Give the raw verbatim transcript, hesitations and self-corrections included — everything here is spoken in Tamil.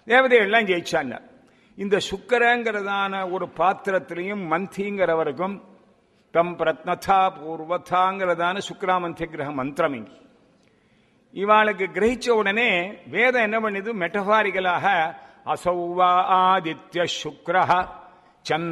தேவதைகள்லாம் ஜெயிச்சாங்க. இந்த சுக்கரங்கிறதான ஒரு பாத்திரத்திலையும் மந்திங்கிறவருக்கும் தம் பிரத்னதா பூர்வதாங்கிறதான சுக்ராமந்திய கிரக மந்திரம் இங்க இவாளுக்கு கிரகிச்ச உடனே வேதம் என்ன பண்ணுது, மெட்டபாரிகளாக அசௌவா ஆதித்ய சுக்ரஹ சந்திர